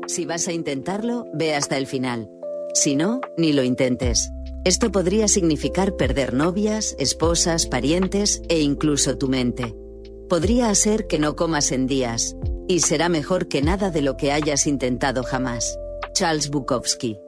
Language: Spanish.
Si vas a intentarlo, ve hasta el final. Si no, ni lo intentes. Esto podría significar perder novias, esposas, parientes e incluso tu mente. Podría hacer que no comas en días. Y será mejor que nada de lo que hayas intentado jamás. Charles Bukowski.